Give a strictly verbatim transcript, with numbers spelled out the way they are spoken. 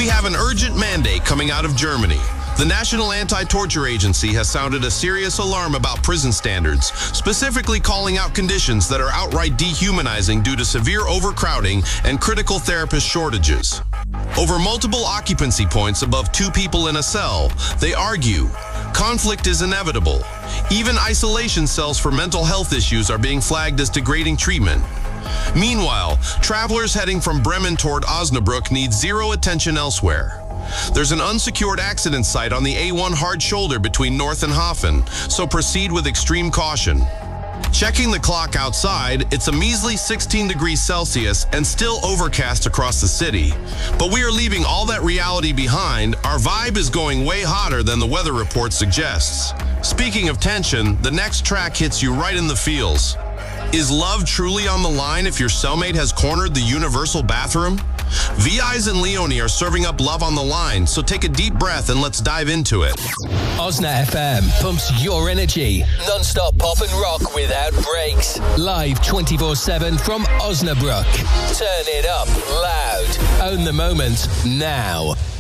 We have an urgent mandate coming out of Germany. The National Anti-Torture Agency has sounded a serious alarm about prison standards, specifically calling out conditions that are outright dehumanizing due to severe overcrowding and critical therapist shortages. Over multiple occupancy points above two people in a cell, they argue conflict is inevitable. Even isolation cells for mental health issues are being flagged as degrading treatment. Meanwhile, travelers heading from Bremen toward Osnabrück need zero attention elsewhere. There's an unsecured accident site on the A one hard shoulder between North and Hafen, so proceed with extreme caution. Checking the clock outside, it's a measly sixteen degrees Celsius and still overcast across the city. But we are leaving all that reality behind. Our vibe is going way hotter than the weather report suggests. Speaking of tension, the next track hits you right in the feels. Is love truly on the line if your cellmate has cornered the universal bathroom? V Is and Leone are serving up love on the line, so take a deep breath and let's dive into it. Osna F M pumps your energy. Non-stop pop and rock without breaks. Live twenty-four seven from Osnabrück. Turn it up loud. Own the moment now.